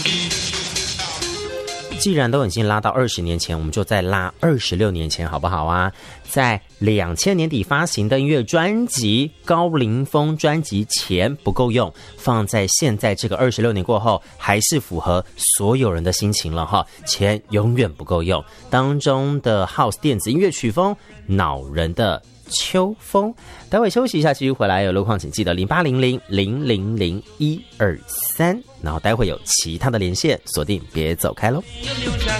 既然都已经拉到20年前，我们就再拉26年前好不好啊？在2000年底发行的音乐专辑《高凌风》专辑前不够用，放在现在这个26年过后，还是符合所有人的心情了哈。钱永远不够用，当中的 House 电子音乐曲风，恼人的秋风。待会休息一下，继续回来有路况请记得0800000123，然后待会有其他的连线，锁定别走开喽。